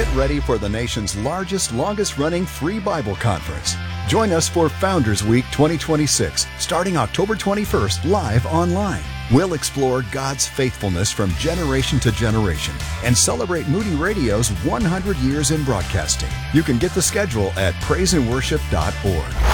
Get ready for the nation's largest, longest-running free Bible conference. Join us for Founders Week 2026, starting October 21st, live online. We'll explore God's faithfulness from generation to generation and celebrate Moody Radio's 100 years in broadcasting. You can get the schedule at praiseandworship.org.